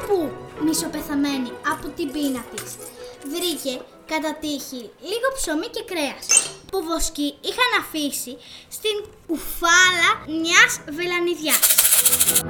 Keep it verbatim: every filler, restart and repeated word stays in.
κάπου μισοπεθαμένη από την πείνα της, βρήκε κατά τύχη λίγο ψωμί και κρέας που βοσκοί είχαν αφήσει στην κουφάλα μιας βελανιδιάς.